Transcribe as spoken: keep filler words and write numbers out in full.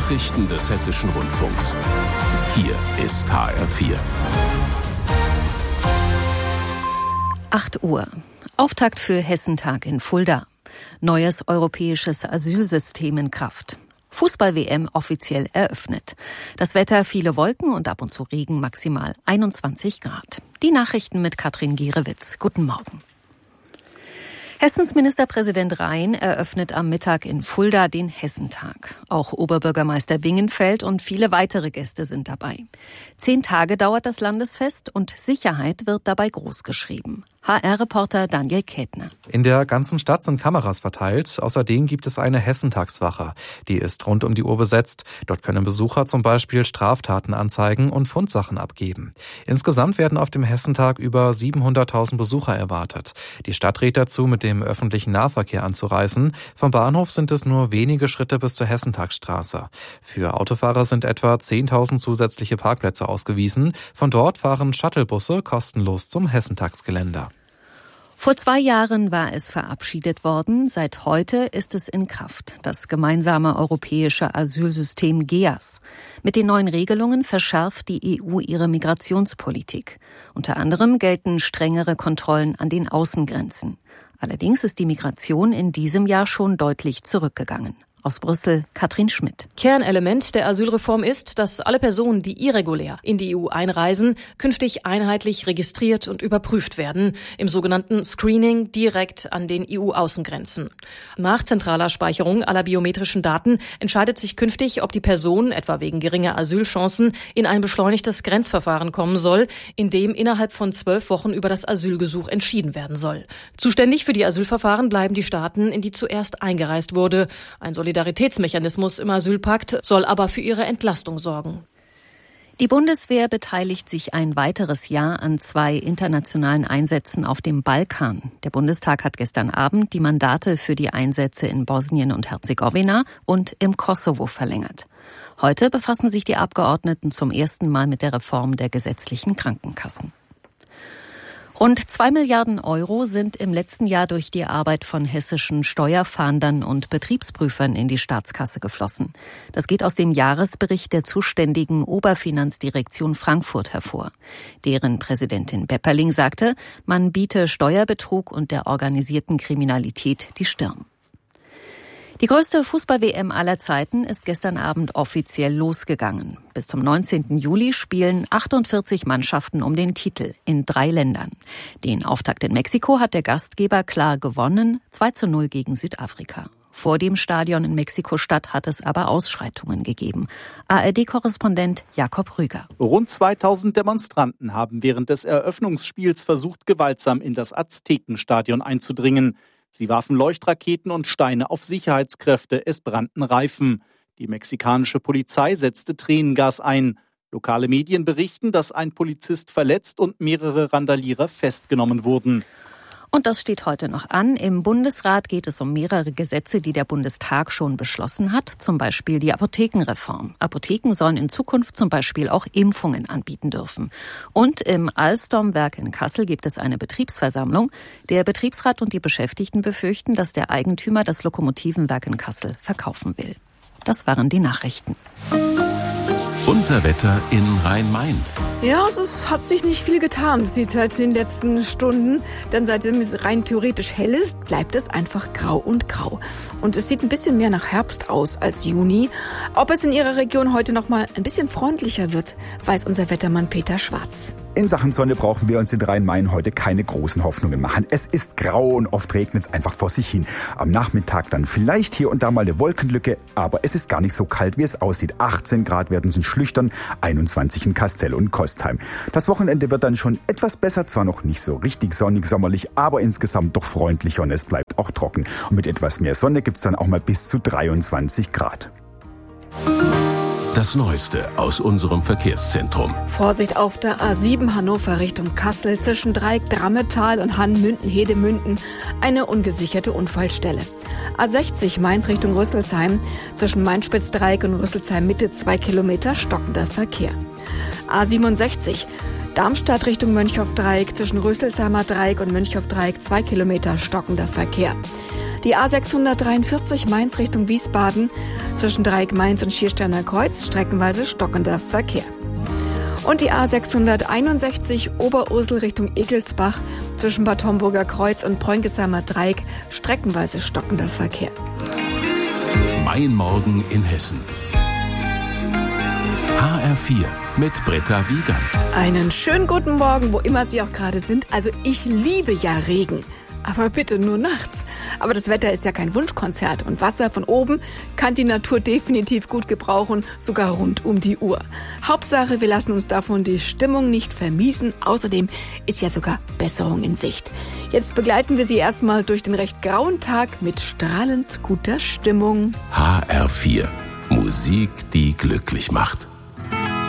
Nachrichten des Hessischen Rundfunks. Hier ist H R vier. acht Uhr. Auftakt für Hessentag in Fulda. Neues europäisches Asylsystem in Kraft. Fußball-W M offiziell eröffnet. Das Wetter, viele Wolken und ab und zu Regen, maximal einundzwanzig Grad. Die Nachrichten mit Katrin Gierewitz. Guten Morgen. Hessens Ministerpräsident Rhein eröffnet am Mittag in Fulda den Hessentag. Auch Oberbürgermeister Wingenfeld und viele weitere Gäste sind dabei. Zehn Tage dauert das Landesfest und Sicherheit wird dabei großgeschrieben. H R-Reporter Daniel Kätner. In der ganzen Stadt sind Kameras verteilt. Außerdem gibt es eine Hessentagswache. Die ist rund um die Uhr besetzt. Dort können Besucher zum Beispiel Straftaten anzeigen und Fundsachen abgeben. Insgesamt werden auf dem Hessentag über siebenhunderttausend Besucher erwartet. Die Stadt rät dazu, mit dem öffentlichen Nahverkehr anzureisen. Vom Bahnhof sind es nur wenige Schritte bis zur Hessentagsstraße. Für Autofahrer sind etwa zehntausend zusätzliche Parkplätze ausgewiesen. Von dort fahren Shuttlebusse kostenlos zum Hessentagsgelände. Vor zwei Jahren war es verabschiedet worden. Seit heute ist es in Kraft. Das gemeinsame europäische Asylsystem G E A S. Mit den neuen Regelungen verschärft die E U ihre Migrationspolitik. Unter anderem gelten strengere Kontrollen an den Außengrenzen. Allerdings ist die Migration in diesem Jahr schon deutlich zurückgegangen. Aus Brüssel, Katrin Schmidt. Kernelement der Asylreform ist, dass alle Personen, die irregulär in die E U einreisen, künftig einheitlich registriert und überprüft werden, im sogenannten Screening direkt an den E U-Außengrenzen. Nach zentraler Speicherung aller biometrischen Daten entscheidet sich künftig, ob die Person, etwa wegen geringer Asylchancen, in ein beschleunigtes Grenzverfahren kommen soll, in dem innerhalb von zwölf Wochen über das Asylgesuch entschieden werden soll. Zuständig für die Asylverfahren bleiben die Staaten, in die zuerst eingereist wurde. Ein Solidaritätsmechanismus im Asylpakt soll aber für ihre Entlastung sorgen. Die Bundeswehr beteiligt sich ein weiteres Jahr an zwei internationalen Einsätzen auf dem Balkan. Der Bundestag hat gestern Abend die Mandate für die Einsätze in Bosnien und Herzegowina und im Kosovo verlängert. Heute befassen sich die Abgeordneten zum ersten Mal mit der Reform der gesetzlichen Krankenkassen. Rund zwei Milliarden Euro sind im letzten Jahr durch die Arbeit von hessischen Steuerfahndern und Betriebsprüfern in die Staatskasse geflossen. Das geht aus dem Jahresbericht der zuständigen Oberfinanzdirektion Frankfurt hervor. Deren Präsidentin Bepperling sagte, man biete Steuerbetrug und der organisierten Kriminalität die Stirn. Die größte Fußball-W M aller Zeiten ist gestern Abend offiziell losgegangen. Bis zum neunzehnten Juli spielen achtundvierzig Mannschaften um den Titel in drei Ländern. Den Auftakt in Mexiko hat der Gastgeber klar gewonnen, zwei zu null gegen Südafrika. Vor dem Stadion in Mexiko-Stadt hat es aber Ausschreitungen gegeben. A R D-Korrespondent Jakob Rüger. Rund zweitausend Demonstranten haben während des Eröffnungsspiels versucht, gewaltsam in das Aztekenstadion einzudringen. Sie warfen Leuchtraketen und Steine auf Sicherheitskräfte, es brannten Reifen. Die mexikanische Polizei setzte Tränengas ein. Lokale Medien berichten, dass ein Polizist verletzt und mehrere Randalierer festgenommen wurden. Und das steht heute noch an. Im Bundesrat geht es um mehrere Gesetze, die der Bundestag schon beschlossen hat. Zum Beispiel die Apothekenreform. Apotheken sollen in Zukunft zum Beispiel auch Impfungen anbieten dürfen. Und im Alstom-Werk in Kassel gibt es eine Betriebsversammlung. Der Betriebsrat und die Beschäftigten befürchten, dass der Eigentümer das Lokomotivenwerk in Kassel verkaufen will. Das waren die Nachrichten. Unser Wetter in Rhein-Main. Ja, es ist, hat sich nicht viel getan. Es sieht halt in den letzten Stunden, denn seitdem es rein theoretisch hell ist, bleibt es einfach grau und grau. Und es sieht ein bisschen mehr nach Herbst aus als Juni. Ob es in Ihrer Region heute noch mal ein bisschen freundlicher wird, weiß unser Wettermann Peter Schwarz. In Sachen Sonne brauchen wir uns in Rhein-Main heute keine großen Hoffnungen machen. Es ist grau und oft regnet es einfach vor sich hin. Am Nachmittag dann vielleicht hier und da mal eine Wolkenlücke, aber es ist gar nicht so kalt, wie es aussieht. achtzehn Grad werden es in Schlüchtern, einundzwanzig in Kastell und Kostheim. Das Wochenende wird dann schon etwas besser, zwar noch nicht so richtig sonnig sommerlich, aber insgesamt doch freundlicher und es bleibt auch trocken. Und mit etwas mehr Sonne gibt es dann auch mal bis zu dreiundzwanzig Grad. Das Neueste aus unserem Verkehrszentrum. Vorsicht auf der A sieben Hannover Richtung Kassel zwischen Dreieck Drammetal und Hannmünden-Hedemünden eine ungesicherte Unfallstelle. A sechzig Mainz Richtung Rüsselsheim zwischen Mainspitz-Dreieck und Rüsselsheim Mitte zwei Kilometer stockender Verkehr. A siebenundsechzig Darmstadt Richtung Mönchhoff-Dreieck zwischen Rüsselsheimer Dreieck und Mönchhoff-Dreieck zwei Kilometer stockender Verkehr. Die A sechshundertdreiundvierzig Mainz Richtung Wiesbaden zwischen Dreieck Mainz und Schiersteiner Kreuz streckenweise stockender Verkehr. Und die A sechshunderteinundsechzig Oberursel Richtung Egelsbach zwischen Bad Homburger Kreuz und Bräunkesheimer Dreieck streckenweise stockender Verkehr. Mein Morgen in Hessen. H R vier mit Britta Wiegand. Einen schönen guten Morgen, wo immer Sie auch gerade sind. Also ich liebe ja Regen, aber bitte nur nachts. Aber das Wetter ist ja kein Wunschkonzert und Wasser von oben kann die Natur definitiv gut gebrauchen, sogar rund um die Uhr. Hauptsache, wir lassen uns davon die Stimmung nicht vermiesen. Außerdem ist ja sogar Besserung in Sicht. Jetzt begleiten wir Sie erstmal durch den recht grauen Tag mit strahlend guter Stimmung. H R vier. Musik, die glücklich macht.